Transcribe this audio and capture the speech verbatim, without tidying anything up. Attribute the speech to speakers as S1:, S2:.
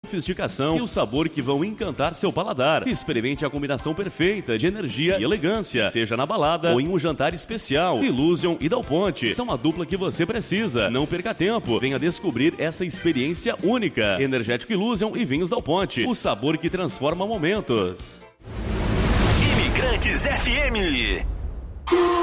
S1: sofisticação e o sabor que vão encantar seu paladar. Experimente a combinação perfeita de energia e elegância, seja na balada ou em um jantar especial. Illusion e Dal Ponte são a dupla que você precisa. Não perca tempo, venha descobrir essa experiência única. Energético Illusion e Vinhos Dal Ponte, o sabor que transforma momentos.
S2: Imigrantes F M.